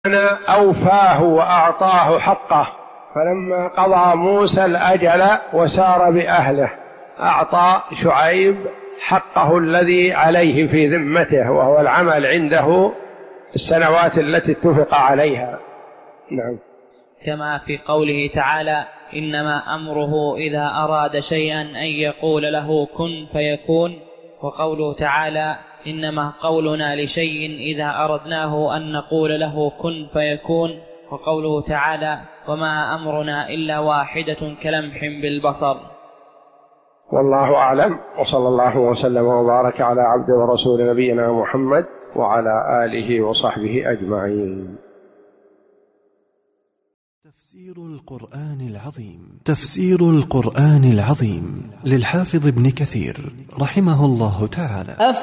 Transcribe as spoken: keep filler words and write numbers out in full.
أوفاه وأعطاه حقه، فلما قضى موسى الأجل وسار بأهله أعطى شعيب حقه الذي عليه في ذمته، وهو العمل عنده السنوات التي اتفق عليها. نعم. كما في قوله تعالى: إنما أمره إذا أراد شيئا أن يقول له كن فيكون، وقوله تعالى: إنما قولنا لشيء إذا أردناه أن نقول له كن فيكون، وقوله تعالى: وما أمرنا إلا واحدة كلمح بالبصر. والله أعلم، وصلى الله وسلم وبارك على عبد ورسول نبينا محمد وعلى آله وصحبه أجمعين. تفسير القرآن العظيم. تفسير القرآن العظيم للحافظ ابن كثير رحمه الله تعالى.